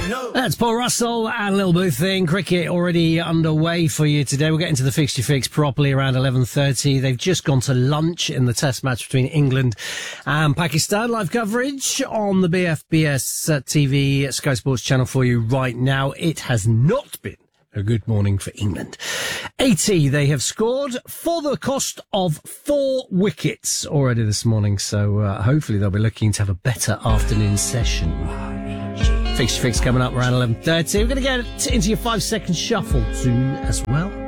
That's Paul Russell and Lil Boo thing. Cricket already underway for you today. We'll get into the fixture fix properly around 11:30. They've just gone to lunch in the test match between England and Pakistan. Live coverage on the BFBS TV Sky Sports channel for you right now. It has not been a good morning for England. 80 they have scored for the cost of 4 wickets already this morning. So hopefully they'll be looking to have a better afternoon session. Fixture fix coming up around 11:30. We're going to get into your 5-second shuffle soon as well.